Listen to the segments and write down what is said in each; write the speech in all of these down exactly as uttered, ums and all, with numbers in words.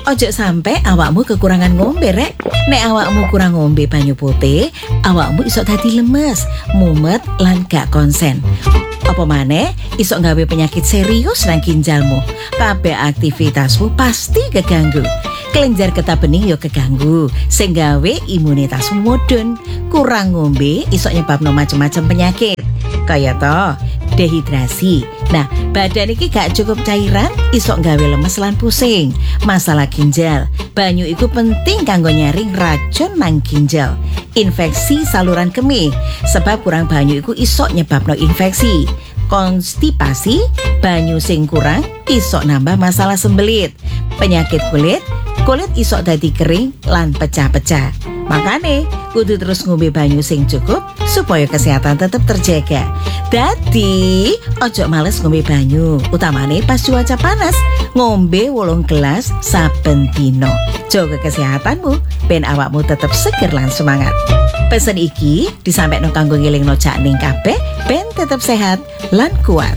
ojo sampe awakmu kekurangan ngombe rek. Nek awakmu kurang ngombe banyu putih, awakmu iso dadi lemes, mumet lan gak konsen. Apa maneh iso nggawe penyakit serius nang ginjalmu. Kabeh aktivitasmu pasti keganggu. Kelenjar getah bening yo keganggu, sing gawe imunitasmu mudhun. Kurang ngombe iso nyebabno macem-macem penyakit. Kaya to dehidrasi. Nah, badan iki gak cukup cairan, iso gawe lemes lan pusing. Masalah ginjal, banyu iku penting kanggo nyaring racun nang ginjal. Infeksi saluran kemih, sebab kurang banyu iku iso nyebabno infeksi. Konstipasi, banyu sing kurang iso nambah masalah sembelit. Penyakit kulit, kulit iso dadi kering lan pecah-pecah. Makane kudu terus ngombe banyu sing cukup supaya kesehatan tetap terjaga. Dadi ojo males ngombe banyu, utamane pas cuaca panas. Ngombe wolung gelas saben dino. Jaga kesehatanmu ben awakmu tetap seger lan semangat. Pesen iki disampaikan kanggo ngelingno cakning kabeh ben tetap sehat lan kuat.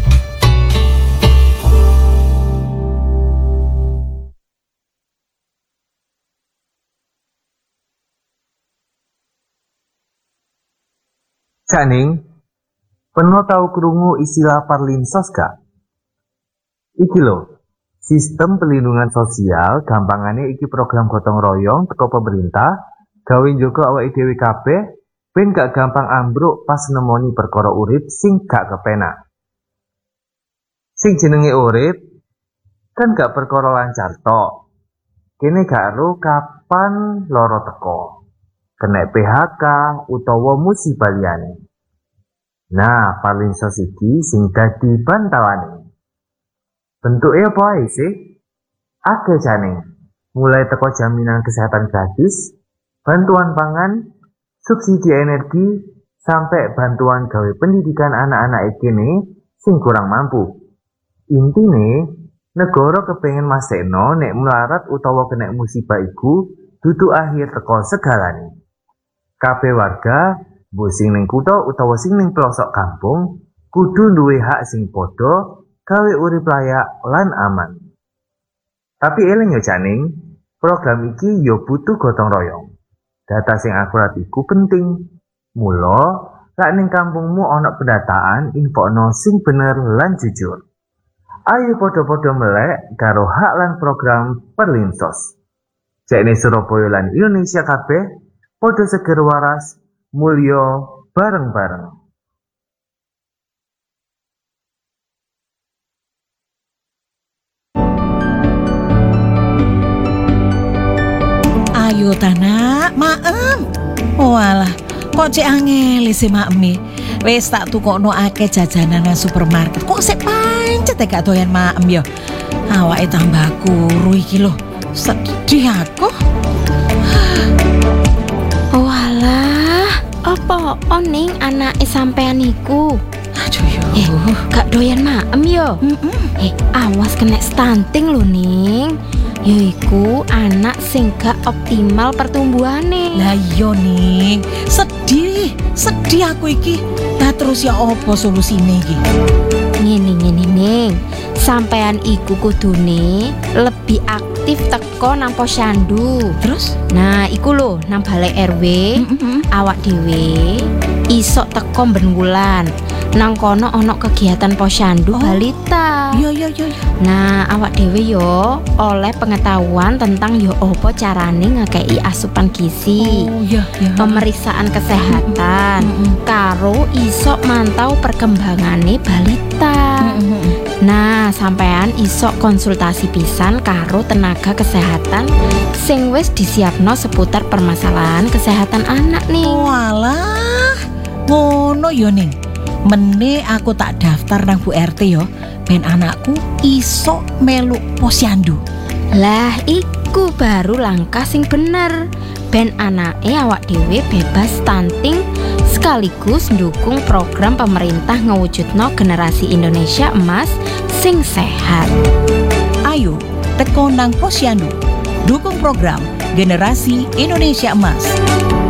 Caning, pernah tahu krungu istilah Parlinsos gak? Iki lho, sistem pelindungan sosial, gampangane iki program gotong royong teko pemerintah, gawe njogo awake dhewe kabeh ben gak gampang ambruk pas nemoni perkara urip sing gak kepenak. Sing jenenge urip kan gak perkara lancar tok. Kene gak ero kapan loro teko. Kena P H K utawa musibah liyane. Nah, Parlinsos iki sing dadi bantawane. Bentuke apa ae sih? Akeh jane. Mulai teko jaminan kesehatan gratis, bantuan pangan, subsidi energi, sampai bantuan gawe pendidikan anak-anak kene sing kurang mampu. Intine, negara kepengin masekno nek melarat utawa kena musibah iku dudu akhir teko segalane. Kabeh warga, mbok sing ning kutha utawa sing ning pelosok kampung, kudu duwe hak sing padha gawe urip layak lan aman. Tapi eling yo janing, program iki yo butuh gotong royong. Data sing akurat iku penting. Mula, lak ning kampungmu ana pendataan, infokno sing bener lan jujur. Ayo padha-padha melek karo hak lan program Parlinsos. Jekne Surabaya lan Indonesia kabeh padha seger waras, mulya bareng-bareng. Ayo tanak, maem. Walah, kok cek angel sih maeme. Wes tak tukokno akeh jajanan nang supermarket. Kok sik pancet e gak doyan maem ya. Awake tambah kuru iki lho. Sedih aku. Walah, apa oning anake sampean iku? Aduh yo. Eh, gak doyan maem yo. Mm-mm. Eh, awas kena stunting lho, Ning. Yaiku anak sing gak optimal pertumbuhane. Lah iya ning, sedih, sedih aku iki. Lah terus ya apa solusine iki? Ngene ngene Ning. Sampean iku kudune lebih aktif teko nang posyandu. Terus? Nah, iku lho nang balai R W, Mm-mm. awak dhewe iso teko ben wulan. Nang kono ana kegiatan posyandu Oh. balita. Iya iya iya. Nah, awak dhewe yo oleh pengetahuan tentang yo opo carane ngakei asupan gizi. Oh iya iya. Pemeriksaan kesehatan, Mm-mm. karo iso mantau perkembangane balita. Mm-mm. Nah, sampean iso konsultasi pisan karo tenaga kesehatan sing wis disiapno seputar permasalahan kesehatan anak nih. Walah, ngono yo ning. Mene aku tak daftar nang Bu R T yo, ben anakku iso meluk posyandu. Lah, iku baru langkah sing bener. Ben anake awak dhewe bebas stunting sekaligus ndukung program pemerintah ngewujudno generasi Indonesia emas sing sehat. Ayo, teko nang posyandu. Dukung program Generasi Indonesia Emas.